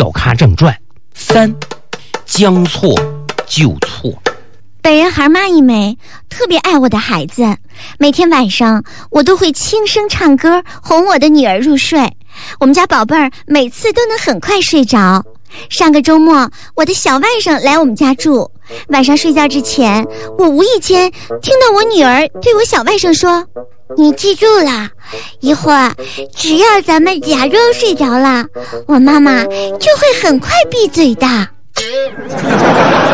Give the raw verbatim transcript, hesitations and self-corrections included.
小咖正传三，将错就错。 本人孩蚂蚁梅，特别爱我的孩子，每天晚上我都会轻声唱歌哄我的女儿入睡。我们家宝贝儿每次都能很快睡着。上个周末我的小外甥来我们家住，晚上睡觉之前，我无意间听到我女儿对我小外甥说，你记住了，一会儿只要咱们假装睡着了，我妈妈就会很快闭嘴的。